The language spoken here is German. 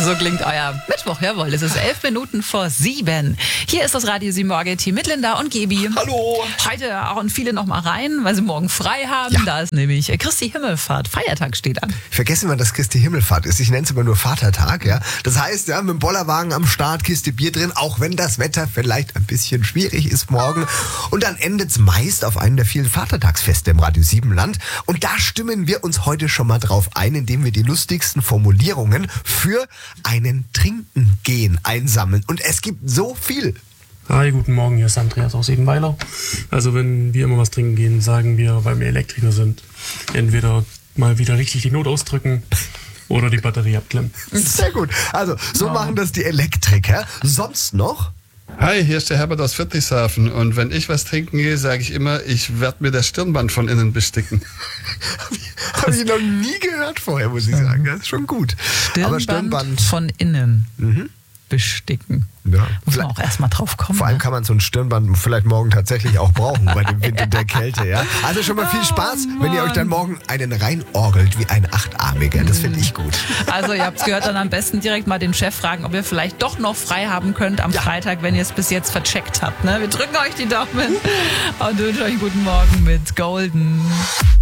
So klingt euer Mittwoch, jawohl. Es ist 7:11. Hier ist das Radio 7 Morgen-Team mit Linda und Gebi. Hallo. Heute hauen viele noch mal rein, weil sie morgen frei haben. Ja. Da ist nämlich Christi Himmelfahrt. Feiertag steht an. Vergessen wir, dass Christi Himmelfahrt ist. Ich nenne es immer nur Vatertag, ja. Das heißt, ja, mit dem Bollerwagen am Start, Kiste Bier drin, auch wenn das Wetter vielleicht ein bisschen schwierig ist morgen. Und dann endet es meist auf einem der vielen Vatertagsfeste im Radio 7 Land. Und da stimmen wir uns heute schon mal drauf ein, indem wir die lustigsten Formulierungen für einen Trinken gehen einsammeln. Und es gibt so viel. Hi, guten Morgen, hier ist Andreas aus Edenweiler. Also wenn wir immer was trinken gehen, sagen wir, weil wir Elektriker sind, entweder mal wieder richtig die Not ausdrücken oder die Batterie abklemmen. Sehr gut. Also so machen das die Elektriker. Sonst noch? Hi, hier ist der Herbert aus Friedrichshafen und wenn ich was trinken gehe, sage ich immer, ich werde mir das Stirnband von innen besticken. Habe ich noch nie gehört vorher, muss ich sagen. Das ist schon gut. Aber Stirnband von innen besticken. Ja. Muss man auch erstmal drauf kommen. Vor allem kann man so ein Stirnband vielleicht morgen tatsächlich auch brauchen bei dem Wind und der Kälte. Ja? Also schon mal viel Spaß, wenn ihr euch dann morgen einen reinorgelt wie ein Achtarmiger. Das finde ich gut. Also ihr habt es gehört, dann am besten direkt mal den Chef fragen, ob ihr vielleicht doch noch frei haben könnt am Freitag, wenn ihr es bis jetzt vercheckt habt. Ne? Wir drücken euch die Daumen und wünschen euch einen guten Morgen mit Golden.